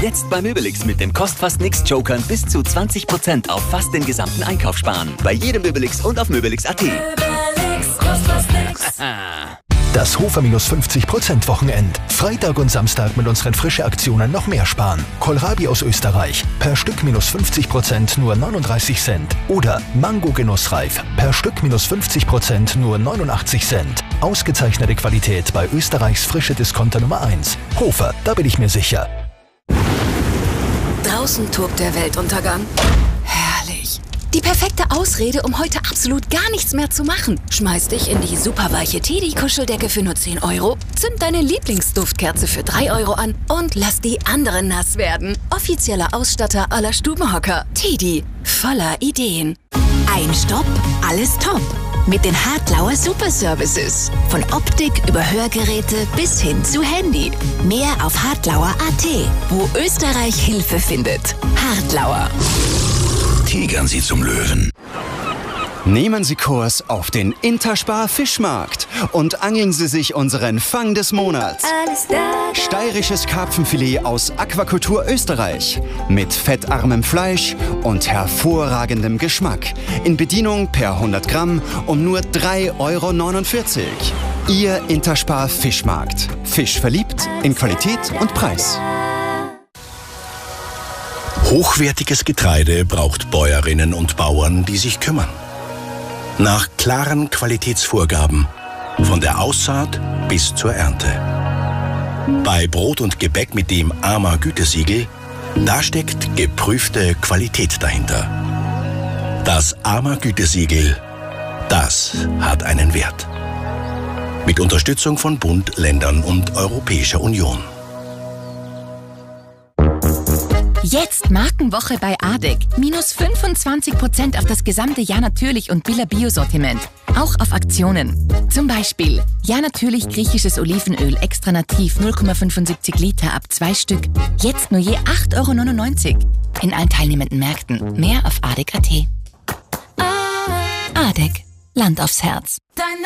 Jetzt bei Möbelix mit den Kostfast-Nix-Jokern bis zu 20% auf fast den gesamten Einkauf sparen. Bei jedem Möbelix und auf Möbelix.at. Möbelix, kostet nix. Das Hofer minus 50% Wochenend. Freitag und Samstag mit unseren frische Aktionen noch mehr sparen. Kohlrabi aus Österreich. Per Stück minus 50% nur 39 Cent. Oder Mango Genussreif. Per Stück minus 50% nur 89 Cent. Ausgezeichnete Qualität bei Österreichs frische Discounter Nummer 1. Hofer, da bin ich mir sicher. Draußen tobt der Weltuntergang. Herrlich. Die perfekte Ausrede, um heute absolut gar nichts mehr zu machen. Schmeiß dich in die superweiche Teddy-Kuscheldecke für nur 10 €, zünd deine Lieblingsduftkerze für 3 € an und lass die anderen nass werden. Offizieller Ausstatter aller Stubenhocker. Teddy, voller Ideen. Ein Stopp, alles top. Mit den Hartlauer Super Services. Von Optik über Hörgeräte bis hin zu Handy. Mehr auf hartlauer.at, wo Österreich Hilfe findet. Hartlauer. Tigern Sie zum Löwen. Nehmen Sie Kurs auf den Interspar Fischmarkt und angeln Sie sich unseren Fang des Monats. Alles da. Steirisches Karpfenfilet aus Aquakultur Österreich mit fettarmem Fleisch und hervorragendem Geschmack. In Bedienung per 100 Gramm um nur 3,49 €. Ihr Interspar Fischmarkt. Fisch verliebt in Qualität und Preis. Hochwertiges Getreide braucht Bäuerinnen und Bauern, die sich kümmern. Nach klaren Qualitätsvorgaben, von der Aussaat bis zur Ernte. Bei Brot und Gebäck mit dem AMA Gütesiegel, da steckt geprüfte Qualität dahinter. Das AMA Gütesiegel, das hat einen Wert. Mit Unterstützung von Bund, Ländern und Europäischer Union. Jetzt Markenwoche bei ADEC. Minus 25% auf das gesamte Ja Natürlich und Billa Bio-Sortiment. Auch auf Aktionen. Zum Beispiel Ja Natürlich griechisches Olivenöl extra nativ 0,75 Liter ab 2 Stück. Jetzt nur je 8,99 € in allen teilnehmenden Märkten. Mehr auf ADEC.at. ADEC. Land aufs Herz.